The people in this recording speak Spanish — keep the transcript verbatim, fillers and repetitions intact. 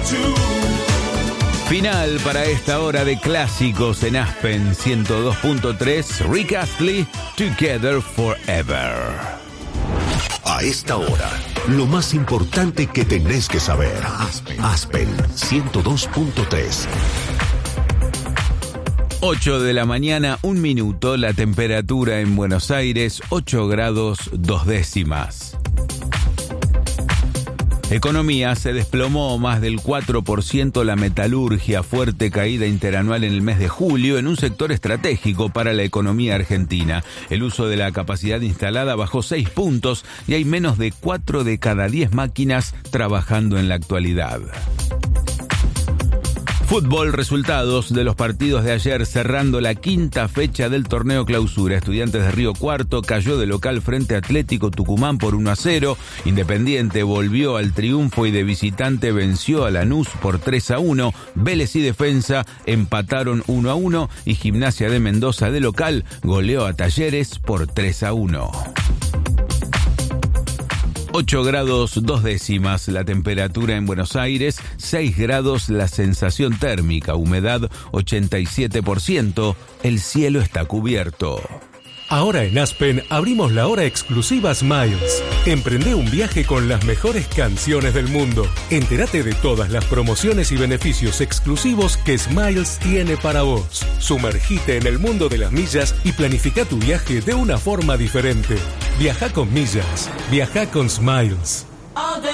Final para esta hora de clásicos en Aspen ciento dos punto tres, Rick Astley, Together Forever. A esta hora, lo más importante que tenés que saber. Aspen, Aspen ciento dos punto tres. ocho de la mañana, un minuto, la temperatura en Buenos Aires, ocho grados dos décimas. Economía, se desplomó más del cuatro por ciento la metalurgia, fuerte caída interanual en el mes de julio en un sector estratégico para la economía argentina. El uso de la capacidad instalada bajó seis puntos y hay menos de cuatro de cada diez máquinas trabajando en la actualidad. Fútbol, resultados de los partidos de ayer cerrando la quinta fecha del torneo clausura. Estudiantes de Río Cuarto cayó de local frente a Atlético Tucumán por uno a cero. Independiente volvió al triunfo y de visitante venció a Lanús por tres a uno. Vélez y Defensa empataron uno a uno y Gimnasia de Mendoza de local goleó a Talleres por tres a uno. ocho grados dos décimas la temperatura en Buenos Aires, seis grados la sensación térmica, humedad ochenta y siete por ciento, el cielo está cubierto. Ahora en Aspen abrimos la hora exclusiva Smiles. Emprende un viaje con las mejores canciones del mundo. Entérate de todas las promociones y beneficios exclusivos que Smiles tiene para vos. Sumergite en el mundo de las millas y planifica tu viaje de una forma diferente. Viaja con millas. Viaja con Smiles.